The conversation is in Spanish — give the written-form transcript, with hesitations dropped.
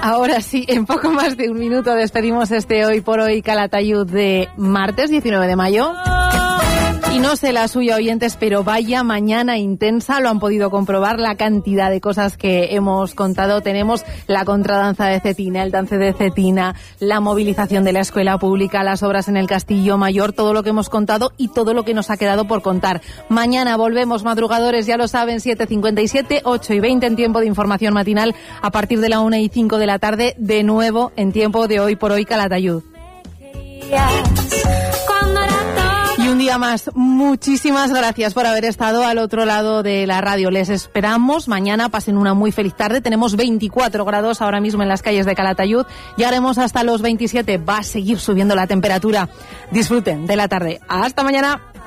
Ahora sí, en poco más de un minuto despedimos este Hoy por Hoy Calatayud de martes 19 de mayo. Y no sé la suya, oyentes, pero vaya mañana intensa, lo han podido comprobar, la cantidad de cosas que hemos contado. Tenemos la contradanza de Cetina, el dance de Cetina, la movilización de la escuela pública, las obras en el Castillo Mayor, todo lo que hemos contado y todo lo que nos ha quedado por contar. Mañana volvemos, madrugadores, ya lo saben, 7:57, 8:20 en tiempo de información matinal, a partir de la 1:05 de la tarde, de nuevo en tiempo de Hoy por Hoy Calatayud. Y un día más, muchísimas gracias por haber estado al otro lado de la radio. Les esperamos mañana, pasen una muy feliz tarde. Tenemos 24 grados ahora mismo en las calles de Calatayud. Llegaremos hasta los 27. Va a seguir subiendo la temperatura. Disfruten de la tarde. Hasta mañana.